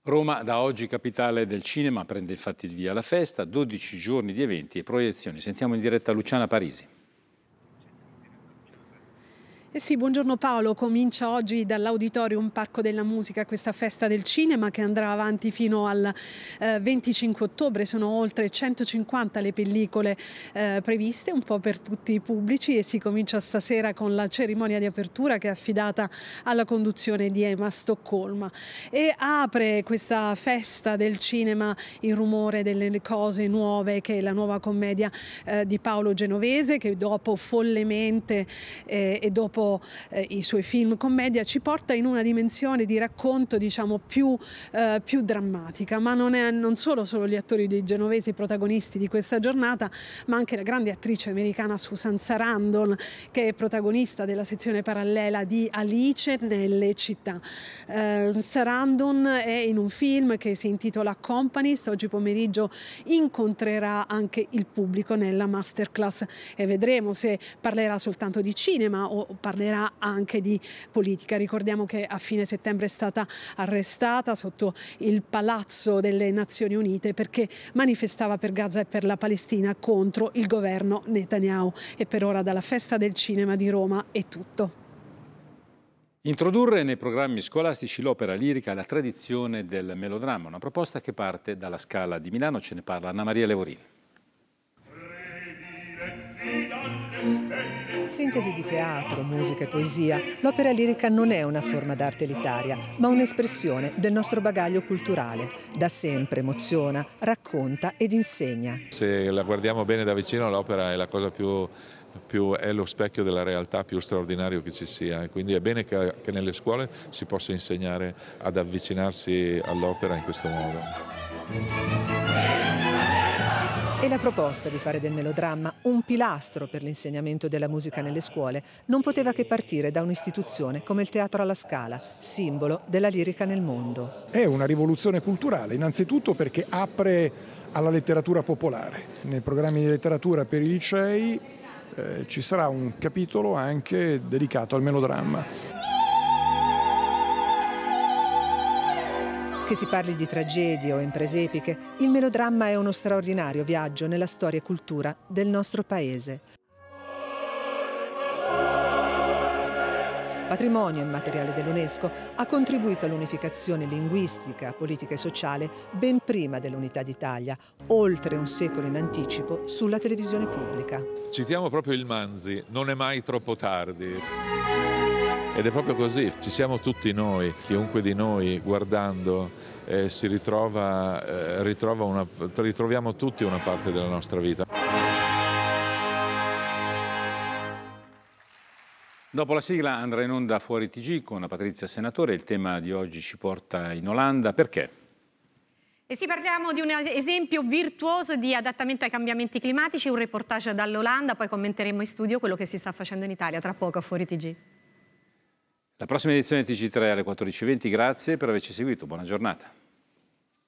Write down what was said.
Roma da oggi capitale del cinema, prende infatti il via la festa, 12 giorni di eventi e proiezioni. Sentiamo in diretta Luciana Parisi. Sì, buongiorno Paolo, comincia oggi dall'Auditorium Parco della Musica questa festa del cinema che andrà avanti fino al 25 ottobre, sono oltre 150 le pellicole previste, un po' per tutti i pubblici, e si comincia stasera con la cerimonia di apertura che è affidata alla conduzione di Emma Stoccolma e apre questa festa del cinema Il rumore delle cose nuove, che è la nuova commedia di Paolo Genovese, che dopo Follemente e dopo i suoi film commedia ci porta in una dimensione di racconto più drammatica, ma non solo gli attori di Genovese i protagonisti di questa giornata, ma anche la grande attrice americana Susan Sarandon, che è protagonista della sezione parallela di Alice nelle città. Sarandon è in un film che si intitola Companies, oggi pomeriggio incontrerà anche il pubblico nella masterclass e vedremo se parlerà soltanto di cinema o parlerà anche di politica. Ricordiamo che a fine settembre è stata arrestata sotto il Palazzo delle Nazioni Unite perché manifestava per Gaza e per la Palestina contro il governo Netanyahu. E per ora dalla Festa del Cinema di Roma è tutto. Introdurre nei programmi scolastici l'opera lirica e la tradizione del melodramma, una proposta che parte dalla Scala di Milano, ce ne parla Anna Maria Levorini. Sintesi di teatro, musica e poesia, l'opera lirica non è una forma d'arte elitaria, ma un'espressione del nostro bagaglio culturale. Da sempre emoziona, racconta ed insegna. Se la guardiamo bene da vicino, l'opera è la cosa più è lo specchio della realtà più straordinario che ci sia, e quindi è bene che nelle scuole si possa insegnare ad avvicinarsi all'opera in questo modo. E la proposta di fare del melodramma un pilastro per l'insegnamento della musica nelle scuole non poteva che partire da un'istituzione come il Teatro alla Scala, simbolo della lirica nel mondo. È una rivoluzione culturale, innanzitutto perché apre alla letteratura popolare. Nei programmi di letteratura per i licei ci sarà un capitolo anche dedicato al melodramma. Che si parli di tragedie o imprese epiche, il melodramma è uno straordinario viaggio nella storia e cultura del nostro paese. Patrimonio immateriale dell'UNESCO, ha contribuito all'unificazione linguistica, politica e sociale ben prima dell'unità d'Italia, oltre un secolo in anticipo sulla televisione pubblica. Citiamo proprio il Manzi, non è mai troppo tardi. Ed è proprio così, ci siamo tutti noi, chiunque di noi guardando ritroviamo tutti una parte della nostra vita. Dopo la sigla andrà in onda Fuori TG con Patrizia Senatore. Il tema di oggi ci porta in Olanda. Perché? E sì, parliamo di un esempio virtuoso di adattamento ai cambiamenti climatici, un reportage dall'Olanda, poi commenteremo in studio quello che si sta facendo in Italia, tra poco a Fuori TG. La prossima edizione TG3 alle 14:20, grazie per averci seguito, buona giornata.